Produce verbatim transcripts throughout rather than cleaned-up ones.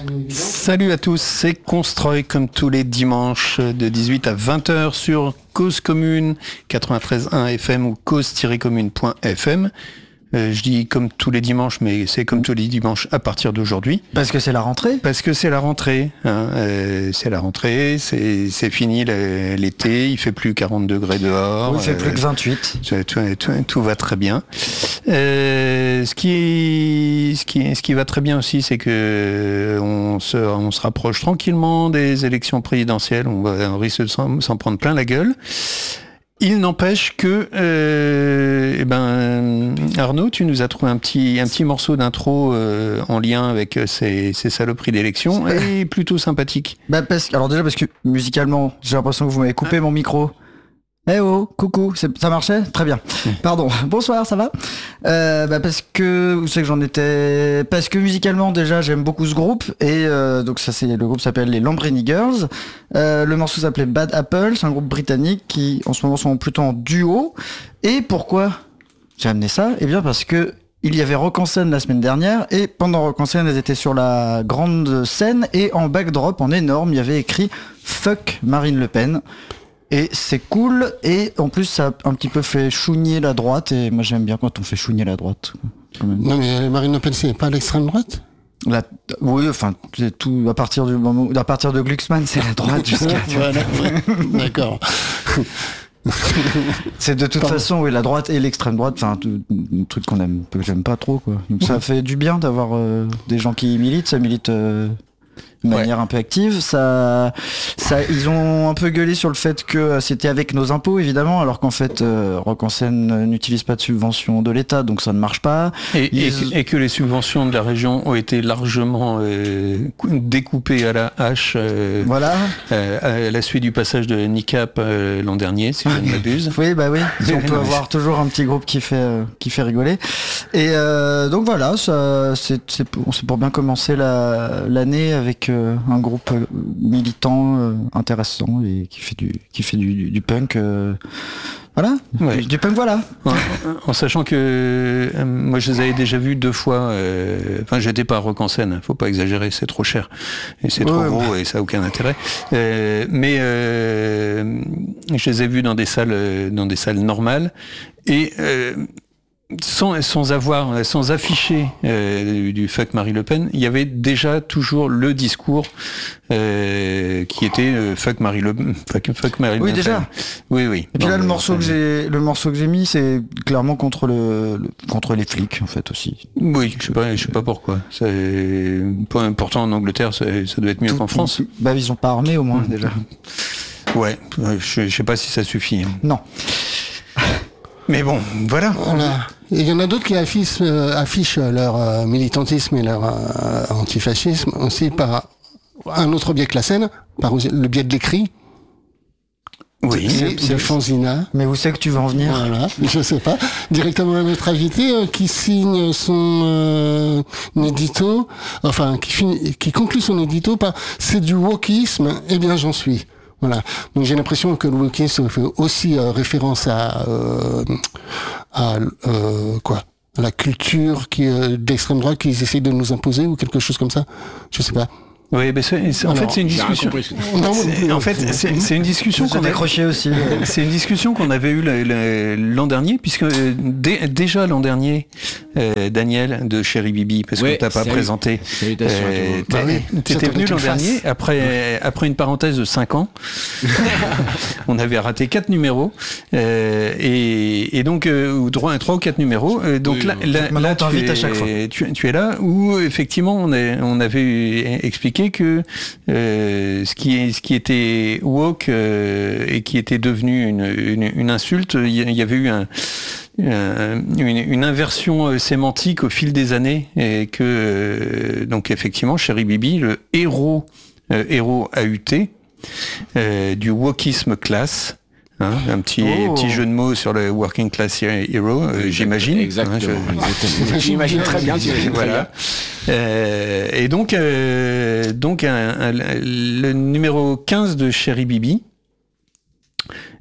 Salut à tous, c'est Constroy comme tous les dimanches de dix-huit à vingt heures sur Cause Commune quatre-vingt-treize point un F M ou cause tiret commune point F M. Euh, je dis comme tous les dimanches, mais c'est comme tous les dimanches à partir d'aujourd'hui. Parce que c'est la rentrée. Parce que c'est la rentrée. Hein, euh, c'est la rentrée, c'est, c'est fini l'été, il fait plus quarante degrés dehors. Oui, il fait euh, plus que vingt-huit. Tout, tout, tout, tout va très bien. Euh, ce, qui, ce, qui, ce qui va très bien aussi, c'est que on se, on se rapproche tranquillement des élections présidentielles. On, va, on risque de s'en, s'en prendre plein la gueule. Il n'empêche que, euh, eh ben, Arnaud, tu nous as trouvé un petit, un petit morceau d'intro euh, en lien avec ces, ces saloperies d'élection et plutôt sympathique. Bah parce, alors déjà parce que musicalement, j'ai l'impression que vous m'avez coupé ah. mon micro. Eh oh, coucou, c'est, ça marchait ? Très bien. Pardon. Bonsoir, ça va ? euh, bah parce que, vous savez que j'en étais... Parce que musicalement, déjà, j'aime beaucoup ce groupe. Et euh, donc ça, c'est le groupe s'appelle les Lambrini Girls. Euh, le morceau s'appelait Bad Apple. C'est un groupe britannique qui, en ce moment, sont plutôt en duo. Et pourquoi j'ai amené ça ? Eh bien, parce que il y avait Rock en scène la semaine dernière. Et pendant Rock en scène, elles étaient sur la grande scène. Et en backdrop, en énorme, il y avait écrit « Fuck Marine Le Pen ». Et c'est cool, et en plus ça a un petit peu fait chougner la droite, et moi j'aime bien quand on fait chougner la droite. Quand même. Non mais Marine Le Pen, c'est pas l'extrême droite ? La, oui, enfin, c'est tout, à partir du moment, à partir de Glucksmann, c'est la droite jusqu'à... Voilà, d'accord. C'est de toute Pardon. façon, oui, la droite et l'extrême droite, enfin, un truc qu'on aime, que j'aime pas trop, quoi. Donc ouais. Ça fait du bien d'avoir euh, des gens qui militent, ça milite... Euh, de manière ouais. un peu active, ça, ça, ils ont un peu gueulé sur le fait que c'était avec nos impôts évidemment, alors qu'en fait euh, Rock en scène n'utilise pas de subventions de l'État, donc ça ne marche pas. Et, ils... et, que, et que les subventions de la région ont été largement euh, découpées à la hache. Euh, voilà. Euh, à la suite du passage de Nicap euh, l'an dernier, si je ne m'abuse. Oui, bah oui. On peut avoir toujours un petit groupe qui fait euh, qui fait rigoler. Et euh, donc voilà, ça, c'est, c'est, pour, c'est pour bien commencer la, l'année avec euh, un groupe militant euh, intéressant et qui fait du qui fait du, du, du punk euh, voilà ouais. du, du punk voilà en, en sachant que euh, moi je les avais déjà vus deux fois euh, enfin j'étais pas à Rock en scène, faut pas exagérer, c'est trop cher et c'est trop ouais, gros ouais. et ça a aucun intérêt euh, mais euh, je les ai vus dans des salles dans des salles normales et euh, Sans, sans avoir, sans afficher euh, du fuck Marie Le Pen, il y avait déjà toujours le discours euh, qui était euh, fuck Marie Le fuck, fuck Marie oui, Le déjà. Pen. Oui, oui. Et puis là, le morceau que j'ai, le morceau que j'ai mis, c'est clairement contre le, le contre les flics en fait aussi. Oui, je sais pas, je sais pas pourquoi. C'est pas important en Angleterre, ça, ça doit être mieux tout, qu'en France. Bah, ils ont pas armé au moins mmh. déjà. Ouais, je, je sais pas si ça suffit. Hein. Non. Mais bon, voilà. voilà. Et il y en a d'autres qui affichent, euh, affichent leur euh, militantisme et leur euh, antifascisme aussi par un autre biais que la scène, par le biais de l'écrit. Oui, c'est, c'est le fanzina. Mais où c'est que tu vas en venir ? Voilà, je sais pas. Directement à notre invité euh, qui signe son euh, édito, enfin qui, finit, qui conclut son édito par « c'est du wokisme, eh bien j'en suis ». Voilà. Donc j'ai l'impression que le wokisme fait aussi euh, référence à euh, à euh, quoi, à la culture qui euh, d'extrême droite qu'ils essayent de nous imposer ou quelque chose comme ça. Je sais pas. Oui, mais c'est, c'est, en Alors, fait c'est une discussion. C'est, en fait c'est, c'est une discussion qu'on a décroché aussi. C'est une discussion qu'on avait eue le, le, l'an dernier, puisque dé, déjà l'an dernier, euh, Daniel de Chéri Bibi, parce ouais, que t'as pas salut. présenté. Salutations euh, à toi. Bah oui, t'étais venu l'an dernier après après une parenthèse de cinq ans. On avait raté quatre numéros euh, et, et donc euh, ou trois trois ou quatre numéros. Euh, donc oui, là, oui. là, là tu, es, à chaque fois. Tu, tu es là où effectivement on est on avait expliqué que euh, ce qui ce qui était woke euh, et qui était devenu une, une, une insulte, il y avait eu un, un, une, une inversion sémantique au fil des années et que euh, donc effectivement Chéri Bibi, le héros euh, héros A U T euh, du wokisme classe. Hein, un petit, oh. petit jeu de mots sur le working class hero, euh, j'imagine. Exactement. Hein, je... J'imagine très bien. Voilà. Euh, et donc, euh, donc un, un, le numéro quinze de Chéri Bibi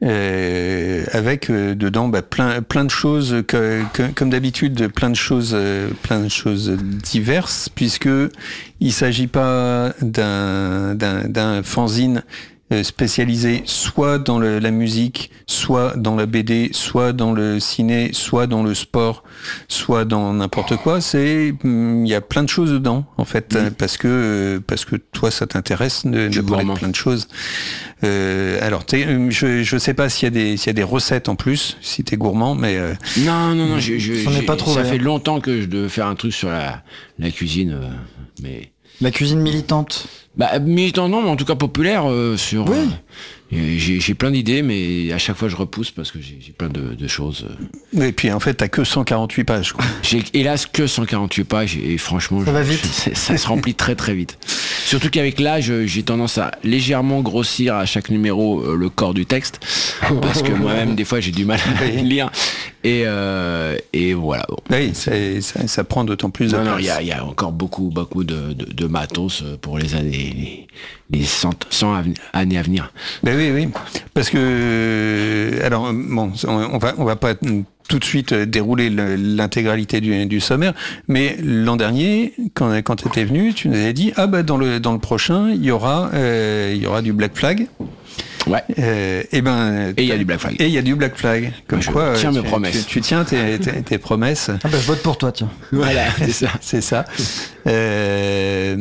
euh, avec euh, dedans bah, plein plein de choses que, que, comme d'habitude, plein de choses euh, plein de choses diverses, puisque il s'agit pas d'un d'un, d'un fanzine spécialisé soit dans le, la musique, soit dans la B D, soit dans le ciné, soit dans le sport, soit dans n'importe quoi. C'est, il y a plein de choses dedans, en fait, oui. parce que parce que toi, ça t'intéresse de, de parler de plein de choses. Euh, alors, t'es, je je sais pas s'il y a des s'il y a des recettes en plus, si t'es gourmand, mais euh, non non non, je, je, j'en ai pas trouvé. Ça fait longtemps que je devais faire un truc sur la la cuisine, euh, mais la cuisine militante. Bah militant non, mais en tout cas populaire euh, sur. Oui. Euh, j'ai, j'ai plein d'idées, mais à chaque fois je repousse parce que j'ai, j'ai plein de, de choses. Et puis en fait t'as que cent quarante-huit pages. Quoi. J'ai hélas que cent quarante-huit pages et franchement ça je, va vite. Je, ça se remplit très très vite. Surtout qu'avec l'âge j'ai tendance à légèrement grossir à chaque numéro euh, le corps du texte parce que moi-même des fois j'ai du mal à lire et euh, et voilà. Bon. Oui, c'est, ça, ça prend d'autant plus de non, place. Non, il y a, y a encore beaucoup beaucoup de, de, de matos pour les années les, les cent, cent années à venir. Ben oui oui parce que alors bon on va on va pas tout de suite dérouler le, l'intégralité du, du sommaire, mais l'an dernier quand quand tu étais venu tu nous avais dit ah bah dans le dans le prochain il y aura euh, il y aura du Black Flag. Ouais. Euh, et ben. Et il y a du Black Flag. Et il y a du Black Flag. Comme je quoi. Tiens tu, mes promesses. Tu, tu tiens tes, tes, tes promesses. Ah bah je vote pour toi tiens. Voilà, c'est ça. C'est ça. Euh,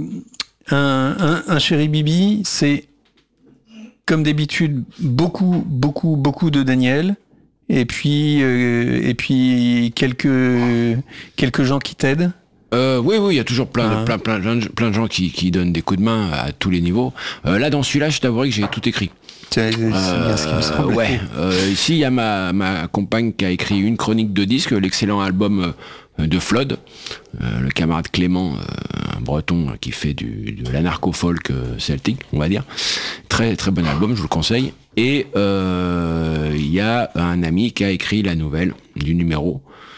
un, un, un Chéri Bibi, c'est comme d'habitude beaucoup, beaucoup, beaucoup de Daniel. Et puis, euh, et puis quelques, quelques gens qui t'aident. Euh, oui, oui, il y a toujours plein, ah. plein, plein, plein, plein de gens qui, qui donnent des coups de main à tous les niveaux. Euh, là, dans celui-là, je t'avouerai que j'ai tout écrit. C'est, c'est euh, bien ce qui me semble. Ouais. Euh, ici, il y a ma, ma compagne qui a écrit une chronique de disque, l'excellent album de Flood, euh, le camarade Clément, euh, un breton qui fait du, de l'anarcho-folk celtique, on va dire. Très, très bon album, je vous le conseille. Et euh, il y a un ami qui a écrit la nouvelle du numéro.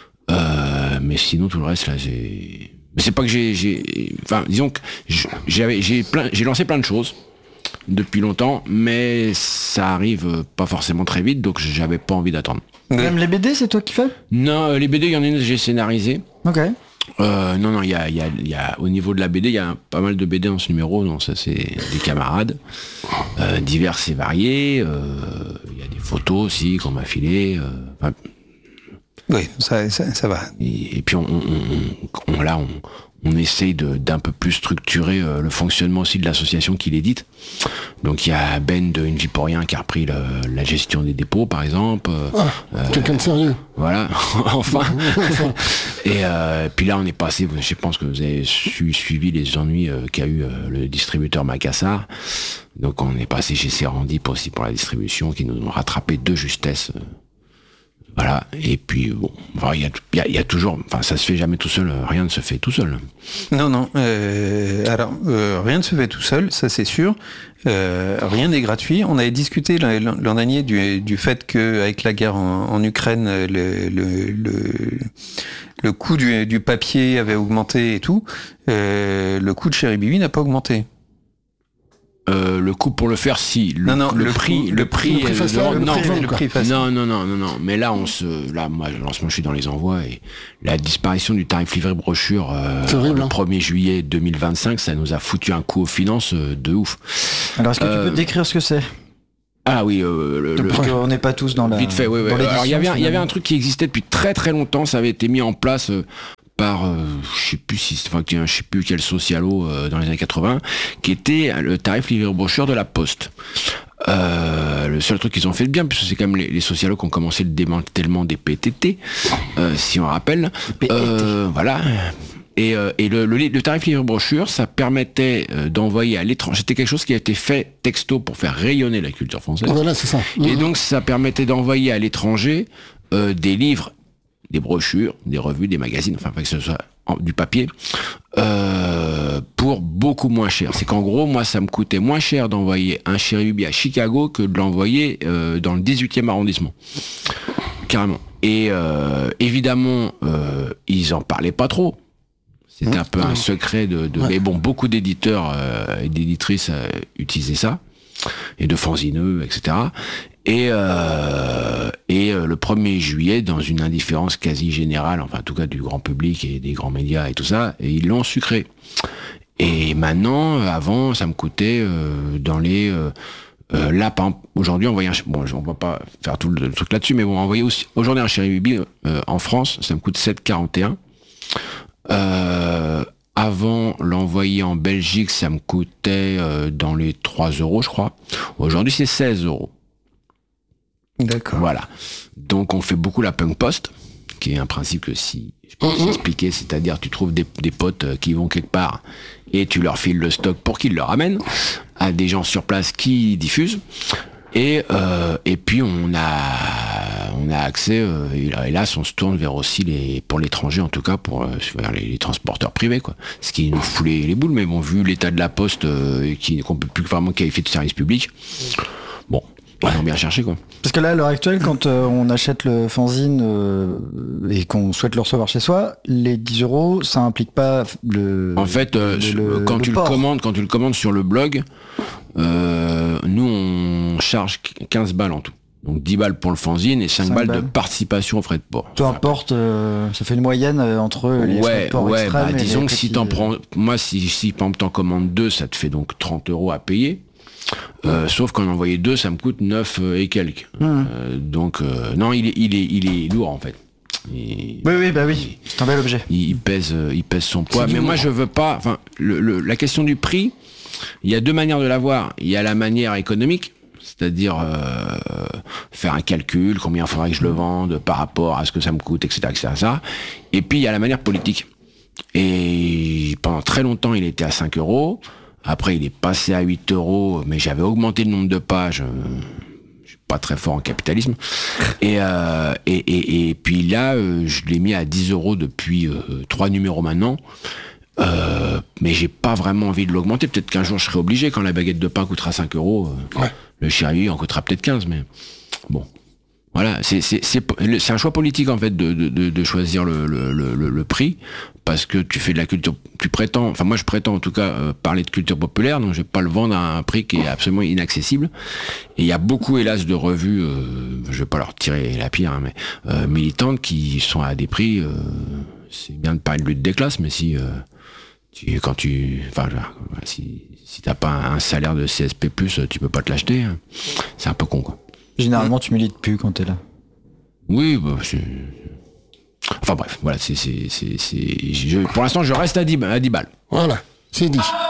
Euh, mais sinon tout le reste là j'ai mais c'est pas que j'ai j'ai enfin disons que j'avais j'ai plein j'ai lancé plein de choses depuis longtemps mais ça arrive pas forcément très vite donc j'avais pas envie d'attendre. Même les B D c'est toi qui fais? Non, les B D il y en a une que j'ai scénarisé. OK. Euh, non non il y a il y a il y a au niveau de la B D il y a pas mal de B D dans ce numéro donc ça c'est des camarades euh, divers et variés. Il euh, y a des photos aussi qu'on m'a filées. Euh, enfin, oui, ça, ça, ça va. Et, et puis on, on, on, on là, on, on essaye de, d'un peu plus structurer euh, le fonctionnement aussi de l'association qui l'édite. Donc il y a Ben de Une vie pour rien qui a repris le, la gestion des dépôts, par exemple. Ah, euh, quelqu'un de sérieux. Voilà, enfin. Et euh, puis là, on est passé. Je pense que vous avez su, suivi les ennuis euh, qu'a eu euh, le distributeur Macassar. Donc on est passé chez Serendip aussi pour la distribution, qui nous ont rattrapé de justesse. Euh, Voilà, et puis bon, enfin, il y a, y, a, y a toujours, enfin ça se fait jamais tout seul, rien ne se fait tout seul. Non, non, euh, alors euh, rien ne se fait tout seul, ça c'est sûr, euh, rien n'est gratuit. On avait discuté l'an dernier du, du fait qu'avec la guerre en, en Ukraine, le, le, le, le coût du, du papier avait augmenté et tout, euh, le coût de Chéri Bibi n'a pas augmenté. Euh, le coût pour le faire, si. Le, non, non, le, le prix, le prix, le prix facile, non, le non, prix, le prix facile. non, non, non, non, non. Mais là, on se, là, moi, en ce moment, je suis dans les envois et la disparition du tarif livré brochure euh, horrible, le hein. premier juillet deux mille vingt-cinq, ça nous a foutu un coup aux finances euh, de ouf. Alors, est-ce que Euh, tu peux décrire ce que c'est? Ah oui, euh, le, le- Parce qu'on n'est pas tous dans la. vite fait, oui, oui. dans l'édition, Alors il y avait, un- il y avait finalement. un truc qui existait depuis très très longtemps, ça avait été mis en place euh, par, euh, je sais plus si, enfin, je sais plus quel socialo euh, dans les années quatre-vingts, qui était le tarif livré brochure de la Poste. Euh, le seul truc qu'ils ont fait de bien, puisque c'est quand même les, les socialos qui ont commencé le démantèlement des P T T, euh, si on rappelle. P T T. Euh, voilà. Et, euh, et le, le, le tarif livré brochure, ça permettait euh, d'envoyer à l'étranger. C'était quelque chose qui a été fait texto pour faire rayonner la culture française. Voilà, c'est ça. Et donc ça permettait d'envoyer à l'étranger euh, des livres, des brochures, des revues, des magazines, enfin que ce soit en- du papier, euh, pour beaucoup moins cher. C'est qu'en gros, moi, ça me coûtait moins cher d'envoyer un Chéri Bibi à Chicago que de l'envoyer euh, dans le dix-huitième arrondissement. Carrément. Et euh, évidemment, euh, ils en parlaient pas trop. C'était un peu un secret de... de Ouais. Mais bon, beaucoup d'éditeurs euh, et d'éditrices euh, utilisaient ça, et de fanzineux, et cetera. Et, euh, et euh, le premier juillet, dans une indifférence quasi générale, enfin en tout cas du grand public et des grands médias et tout ça, et ils l'ont sucré. Et maintenant, avant, ça me coûtait euh, dans les... Euh, euh, là, par exemple, aujourd'hui, envoyer un... Bon, on va pas faire tout le, le truc là-dessus, mais bon, envoyer aussi... Aujourd'hui, un Cherry Baby euh, en France, ça me coûte sept virgule quarante et un. Euh, avant, l'envoyer en Belgique, ça me coûtait euh, dans les trois euros, je crois. Aujourd'hui, c'est seize euros. D'accord. Voilà. Donc on fait beaucoup la punk post, qui est un principe que si je peux vous expliquer, c'est-à-dire tu trouves des, des potes qui vont quelque part et tu leur files le stock pour qu'ils le ramènent à des gens sur place qui diffusent. Et euh, et puis on a on a accès euh, et hélas on se tourne vers aussi les pour l'étranger en tout cas pour euh, vers les, les transporteurs privés quoi. Ce qui nous fout les, les boules, mais bon vu l'état de la poste euh, et qui qu'on peut plus vraiment qualifier de service public. Bon. Ils ont bien cherché quoi. Parce que là, à l'heure actuelle, quand euh, on achète le fanzine euh, et qu'on souhaite le recevoir chez soi, les dix euros, ça implique pas le. En fait, euh, le, quand le tu port. le commandes, quand tu le commandes sur le blog, euh, nous on charge quinze balles en tout. Donc dix balles pour le fanzine et cinq, cinq balles, balles de participation aux frais de port. Peu importe, euh, ça fait une moyenne euh, entre les frais Ouais, de port ouais, extrêmes bah, et disons les que si petits, t'en euh, prends, moi si, si par exemple t'en commandes deux, ça te fait donc trente euros à payer. Euh, sauf qu'en envoyer deux, ça me coûte neuf et quelques. Mmh. Euh, donc euh, non, il est, il est, il est lourd en fait. Il, Oui, oui, bah oui, c'est un bel objet. il, il pèse, il pèse son poids. Mais moi, je veux pas. Enfin, le, le, la question du prix, il y a deux manières de l'avoir. Il y a la manière économique, c'est-à-dire euh, faire un calcul, combien il faudrait que je le vende par rapport à ce que ça me coûte, et cetera, et cetera, ça. Et puis il y a la manière politique. Et pendant très longtemps, il était à cinq euros. Après, il est passé à huit euros, mais j'avais augmenté le nombre de pages. Euh, je suis pas très fort en capitalisme. Et, euh, et, et, et puis là, euh, je l'ai mis à dix euros depuis euh, trois numéros maintenant. Euh, mais j'ai pas vraiment envie de l'augmenter. Peut-être qu'un jour, je serai obligé. Quand la baguette de pain coûtera cinq euros, euh, Ouais. le Cherry en coûtera peut-être quinze. Mais bon. Voilà, c'est c'est c'est c'est un choix politique en fait de de de choisir le le le le prix parce que tu fais de la culture, tu prétends, enfin moi je prétends en tout cas euh, parler de culture populaire, donc je vais pas le vendre à un prix qui est absolument inaccessible. Et il y a beaucoup hélas de revues, euh, je vais pas leur tirer la pierre, hein, mais euh, militantes qui sont à des prix, euh, c'est bien de parler de lutte des classes, mais si euh, tu quand tu, enfin si si t'as pas un salaire de C S P plus, tu peux pas te l'acheter, hein. C'est un peu con quoi. Généralement, tu milites plus quand t'es là. Oui, bah, c'est... Enfin bref, voilà, c'est... c'est, c'est, c'est... Je, pour l'instant, je reste à dix, à dix balles. Voilà, c'est dit.